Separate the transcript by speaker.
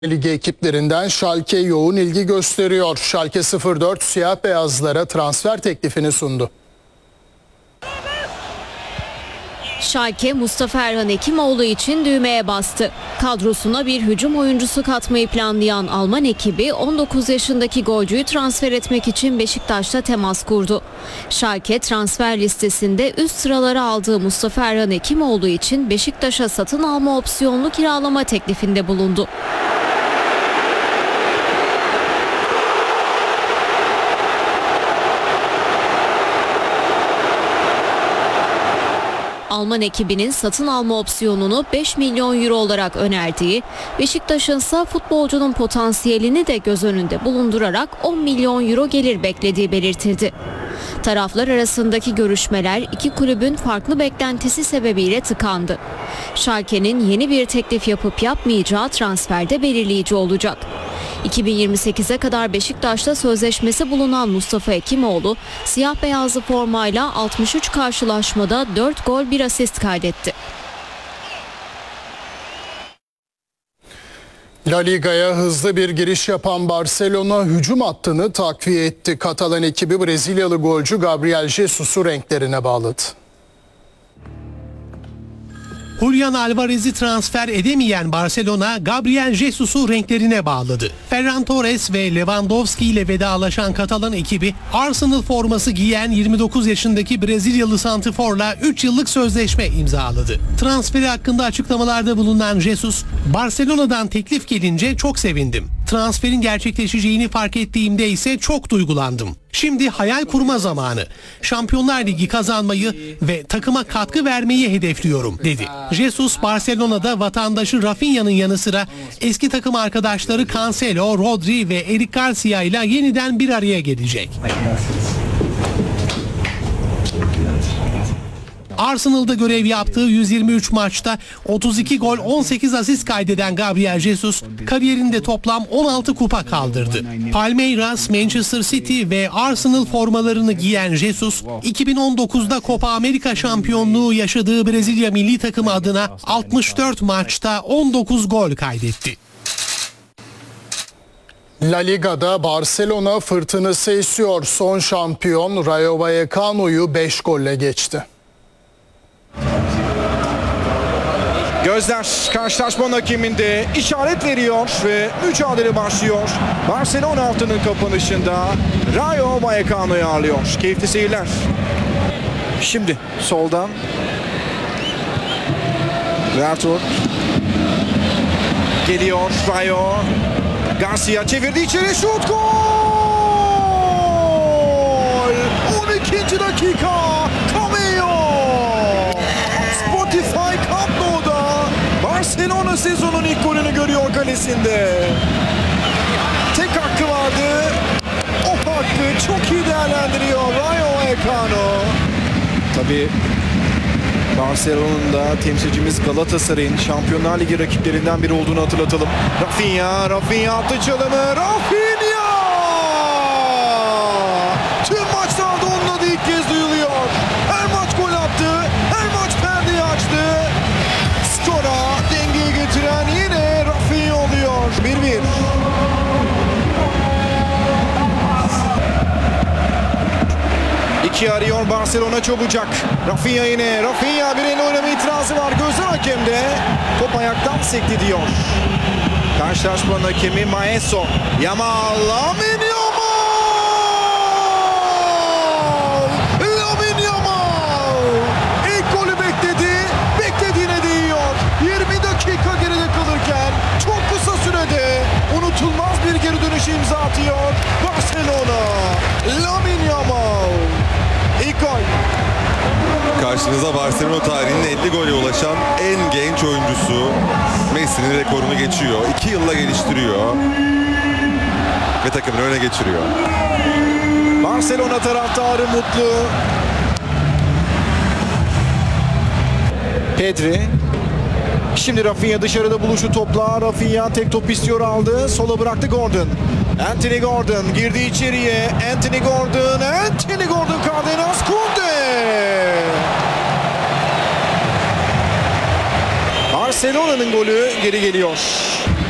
Speaker 1: Ligi ekiplerinden Schalke yoğun ilgi gösteriyor. Schalke 04 siyah beyazlara transfer teklifini sundu.
Speaker 2: Schalke, Mustafa Erhan Hekimoğlu için düğmeye bastı. Kadrosuna bir hücum oyuncusu katmayı planlayan Alman ekibi 19 yaşındaki golcüyü transfer etmek için Beşiktaş'ta temas kurdu. Schalke transfer listesinde üst sıralara aldığı Mustafa Erhan Hekimoğlu için Beşiktaş'a satın alma opsiyonlu kiralama teklifinde bulundu. Alman ekibinin satın alma opsiyonunu 5 milyon euro olarak önerdiği, Beşiktaş'ın ise futbolcunun potansiyelini de göz önünde bulundurarak 10 milyon euro gelir beklediği belirtildi. Taraflar arasındaki görüşmeler iki kulübün farklı beklentisi sebebiyle tıkandı. Schalke'nin yeni bir teklif yapıp yapmayacağı transferde belirleyici olacak. 2028'e kadar Beşiktaş'ta sözleşmesi bulunan Mustafa Hekimoğlu, siyah beyazlı formayla 63 karşılaşmada 4 gol 1 asist kaydetti.
Speaker 1: La Liga'ya hızlı bir giriş yapan Barcelona hücum hattını takviye etti. Katalan ekibi Brezilyalı golcü Gabriel Jesus'u renklerine bağladı.
Speaker 3: Julian Alvarez'i transfer edemeyen Barcelona, Gabriel Jesus'u renklerine bağladı. Ferran Torres ve Lewandowski ile vedalaşan Katalan ekibi, Arsenal forması giyen 29 yaşındaki Brezilyalı santrforla 3 yıllık sözleşme imzaladı. Transferi hakkında açıklamalarda bulunan Jesus, Barcelona'dan teklif gelince çok sevindim. Transferin gerçekleşeceğini fark ettiğimde ise çok duygulandım. Şimdi hayal kurma zamanı. Şampiyonlar Ligi kazanmayı ve takıma katkı vermeyi hedefliyorum, dedi. Jesus, Barcelona'da vatandaşı Rafinha'nın yanı sıra eski takım arkadaşları Cancelo, Rodri ve Eric Garcia ile yeniden bir araya gelecek. Arsenal'da görev yaptığı 123 maçta 32 gol 18 asist kaydeden Gabriel Jesus kariyerinde toplam 16 kupa kaldırdı. Palmeiras, Manchester City ve Arsenal formalarını giyen Jesus 2019'da Copa America şampiyonluğu yaşadığı Brezilya milli takımı adına 64 maçta 19 gol kaydetti.
Speaker 1: La Liga'da Barcelona fırtınası esiyor. Son şampiyon Rayo Vallecano'yu 5 golle geçti.
Speaker 4: Gözler karşılaşmanın hakeminde işaret veriyor ve mücadele başlıyor. Barcelona haftanın kapanışında Rayo Vallecano'yu ağırlıyor. Keyifli seyirler. Şimdi soldan Vertur geliyor. Rayo Garcia çevirdi içeri, şut, gol! 12. dakika Cameo Spotify Camp Nou'da Barcelona sezonun ilk golünü görüyor kalesinde. Tek hakkı vardı. O hakkı çok iyi değerlendiriyor Rayo Vallecano. Tabii Barcelona'nın da temsilcimiz Galatasaray'ın Şampiyonlar Ligi rakiplerinden biri olduğunu hatırlatalım. Rafinha attı çalımı. Rafinha! Tüm maçlarda onun adı ilk kez duyuluyor. Her maç gol attı. Her maç perdeyi açtı. Skora dengeyi getiren yine Rafinha oluyor. 1-1. İki arıyor Barcelona çabucak. Rafinha yine. Rafinha bir elle oynama itirazı var. Gözler hakemde. Top ayaktan sekti diyor. Karşılaşmanın hakemi Maeso. Yamal. Lamine Yamal! Lamine Yamal! İlk golü bekledi. Beklediğine değiyor. 20 dakika geride kalırken çok kısa sürede unutulmaz bir geri dönüş imza atıyor Barcelona. Lamine Yamal. İlk gol.
Speaker 5: Karşınıza Barcelona tarihinin 50 gole ulaşan en genç oyuncusu. Messi'nin rekorunu geçiyor. 2 yılla geliştiriyor. Ve takımını öne geçiriyor.
Speaker 4: Barcelona taraftarı mutlu. Pedri. Şimdi Rafinha dışarıda buluşu topla. Rafinha tek top istiyor, aldı. Sola bıraktı Gordon. Anthony Gordon girdi içeriye. Anthony Gordon Cardenas Kunde. Barcelona'nın golü geri geliyor.